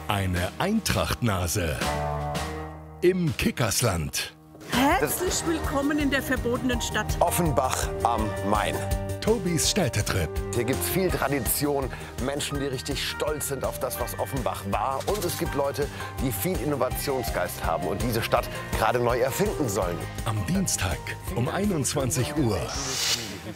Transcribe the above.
Eine Eintracht-Nase im Kickersland. Herzlich willkommen in der verbotenen Stadt Offenbach am Main. Tobis Städtetrip. Hier gibt es viel Tradition, Menschen, die richtig stolz sind auf das, was Offenbach war. Und es gibt Leute, die viel Innovationsgeist haben und diese Stadt gerade neu erfinden sollen. Am Dienstag um 21 Uhr.